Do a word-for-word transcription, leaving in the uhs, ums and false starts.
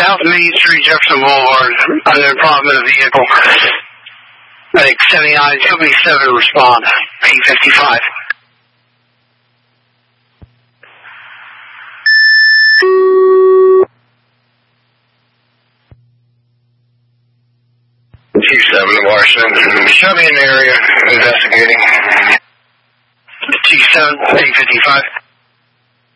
South Main Street, Jefferson Boulevard. Under the problem of the vehicle. I think seventy-nine, seventy-seven respond. P fifty-five. T seven to Washington. Show me an area investigating. T seven, P fifty-five.